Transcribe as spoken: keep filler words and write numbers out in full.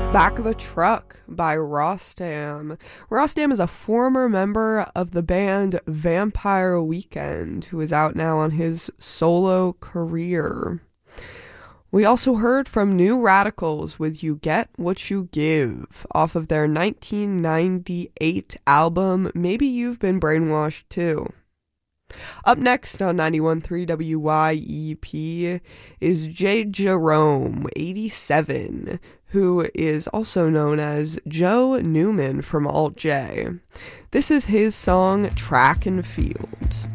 Back of a Truck by Rostam. Rostam is a former member of the band Vampire Weekend, who is out now on his solo career. We also heard from New Radicals with You Get What You Give off of their nineteen ninety-eight album Maybe You've Been Brainwashed Too. Up next on ninety-one point three W Y E P is Jay Jerome, eighty-seven, who is also known as Joe Newman from Alt J. This is his song Track and Field.